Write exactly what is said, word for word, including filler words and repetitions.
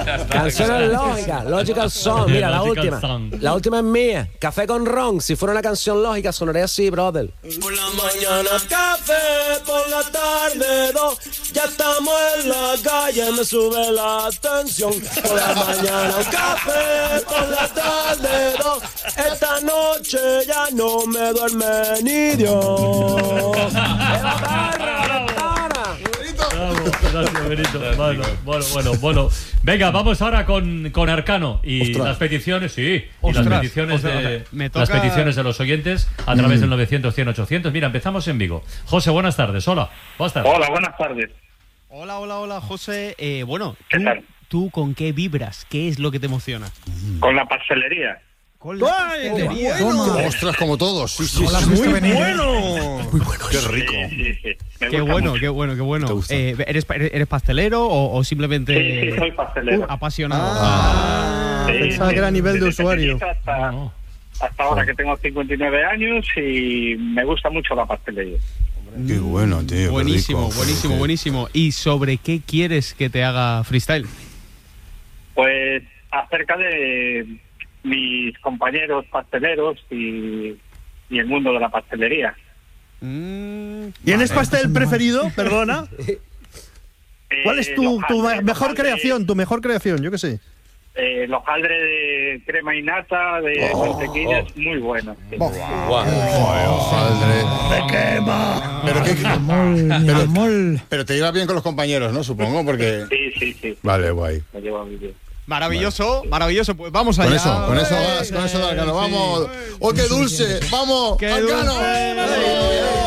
Canciones lógicas, Logical Song. Mira, la Logical última. Song. La última es mía. Café con ron. Si fuera una canción lógica, sonaría así, brother. Por la mañana café, por la tarde dos. Ya estamos en la calle, me sube la tensión. Por la mañana un café, por la tarde dos. Esta noche ya no me duerme ni Dios. Bravo, gracias, Benito. Bueno, bueno, bueno, bueno. Venga, vamos ahora con, con Arcano y Ostras. las peticiones, sí, y Ostras, las peticiones ostras, de me toca- las peticiones de los oyentes a través del novecientos, cien, ochocientos. Mira, empezamos en Vigo. José, buenas tardes. Hola. Buenas tardes. Hola, buenas tardes. Hola, hola, hola, José. Eh, bueno, ¿Qué ¿tú, tal? ¿tú con qué vibras? ¿Qué es lo que te emociona? Con la pastelería. Con la pastelería. Ostras, como todos. Sí, sí, No las sí. has visto venir, ¿eh? Muy bueno. Qué rico. Sí, sí, sí. Me Qué gusta bueno, mucho. qué bueno, qué bueno. ¿Te gusta? Eh, ¿eres, ¿Eres pastelero o, o simplemente Sí, sí, soy pastelero. uh, apasionado? Ah, Sí, pensaba que era a nivel de desde usuario. pequeñito Hasta, No. hasta ahora que tengo cincuenta y nueve años y me gusta mucho la pastelería. Qué bueno, tío. qué Buenísimo, rico. buenísimo, Qué- buenísimo. ¿Y sobre qué quieres que te haga freestyle? Pues acerca de mis compañeros pasteleros y, y el mundo de la pastelería. Mm, ¿Tienes vale. pastel preferido? Perdona. Eh, ¿Cuál es tu, tu hojaldre- mejor hojaldre- creación? Tu mejor creación, yo qué sé. Eh, el hojaldre de crema y nata, de Oh, mantequilla, es muy bueno. Sí. Joder, hojaldre. ¡Me quema! Pero qué. Mi Pero- amor. Pero te llevas bien con los compañeros, ¿no? Supongo, porque. Sí, sí, sí. Vale, guay. Me llevo muy bien. Maravilloso, maravilloso. Pues vamos allá. Con eso, con eso vas, con eso de Arcano. Vamos. ¡Oh, qué dulce! ¡Vamos! ¡Qué ¡Arcano! dulce! ¡Vamos!